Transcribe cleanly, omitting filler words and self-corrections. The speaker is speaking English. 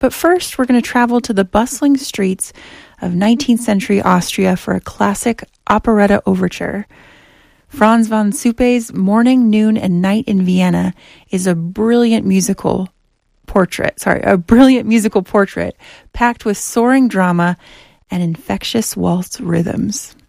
But first, we're going to travel to the bustling streets of 19th century Austria for a classic operetta overture. Franz von Suppe's Morning, Noon, and Night in Vienna is a brilliant musical portrait packed with soaring drama and infectious waltz rhythms.